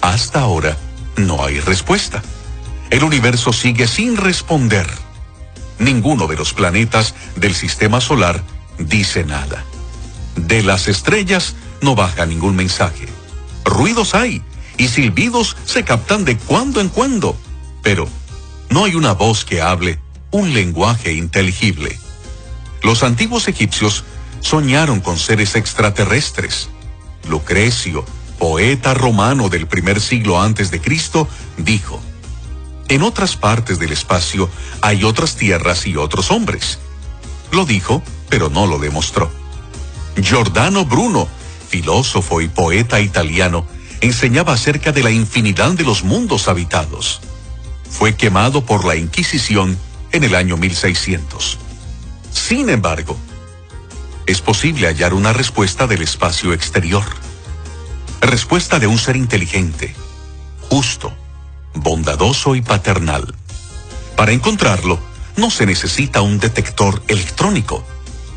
Hasta ahora no hay respuesta. El universo sigue sin responder. Ninguno de los planetas del sistema solar dice nada. De las estrellas no baja ningún mensaje. Ruidos hay y silbidos se captan de cuando en cuando, pero no hay una voz que hable un lenguaje inteligible. Los antiguos egipcios soñaron con seres extraterrestres. Lucrecio, poeta romano del primer siglo antes de Cristo, dijo: en otras partes del espacio hay otras tierras y otros hombres. Lo dijo, pero no lo demostró. Giordano Bruno, filósofo y poeta italiano, enseñaba acerca de la infinidad de los mundos habitados. Fue quemado por la Inquisición en el año 1600. Sin embargo, es posible hallar una respuesta del espacio exterior. Respuesta de un ser inteligente, justo, bondadoso y paternal. Para encontrarlo, no se necesita un detector electrónico.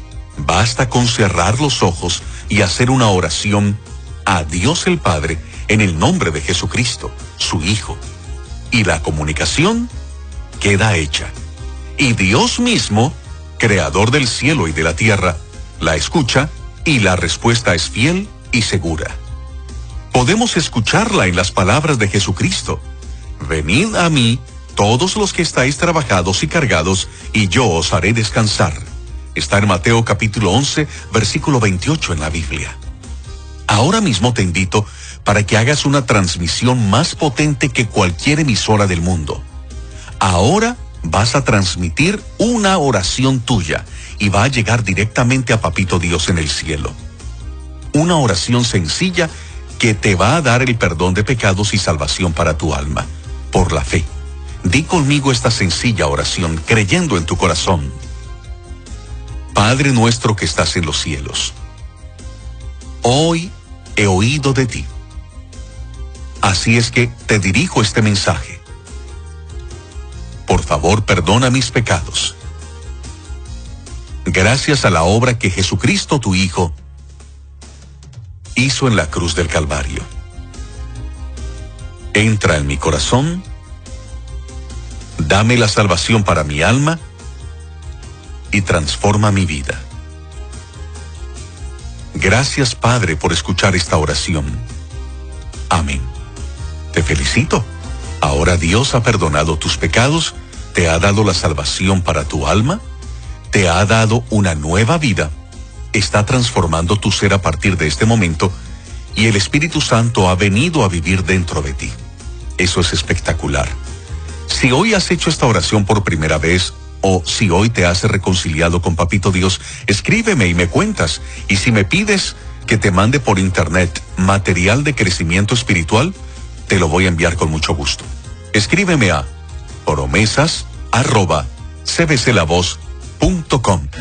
Basta con cerrar los ojos y hacer una oración a Dios el Padre en el nombre de Jesucristo, su Hijo. Y la comunicación queda hecha. Y Dios mismo, creador del cielo y de la tierra, la escucha y la respuesta es fiel y segura. Podemos escucharla en las palabras de Jesucristo: venid a mí todos los que estáis trabajados y cargados, y yo os haré descansar. Está en Mateo capítulo 11, versículo 28 en la Biblia. Ahora mismo te invito para que hagas una transmisión más potente que cualquier emisora del mundo. Ahora vas a transmitir una oración tuya y va a llegar directamente a Papito Dios en el cielo. Una oración sencilla que te va a dar el perdón de pecados y salvación para tu alma, por la fe. Di conmigo esta sencilla oración, creyendo en tu corazón. Padre nuestro que estás en los cielos, hoy he oído de ti. Así es que te dirijo este mensaje. Por favor, perdona mis pecados. Gracias a la obra que Jesucristo tu Hijo hizo en la cruz del Calvario. Entra en mi corazón, dame la salvación para mi alma y transforma mi vida. Gracias, Padre, por escuchar esta oración. Amén. Te felicito. Ahora Dios ha perdonado tus pecados, te ha dado la salvación para tu alma, te ha dado una nueva vida, está transformando tu ser a partir de este momento y el Espíritu Santo ha venido a vivir dentro de ti. Eso es espectacular. Si hoy has hecho esta oración por primera vez o si hoy te has reconciliado con Papito Dios, escríbeme y me cuentas. Y si me pides que te mande por internet material de crecimiento espiritual, te lo voy a enviar con mucho gusto. Escríbeme a promesas@cbclavoz.com.